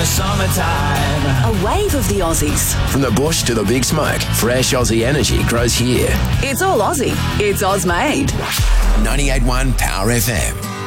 summertime. A wave of the Aussies. From the bush to the big smoke, fresh Aussie energy grows here. It's all Aussie. It's Oz made. 98.1 Power FM.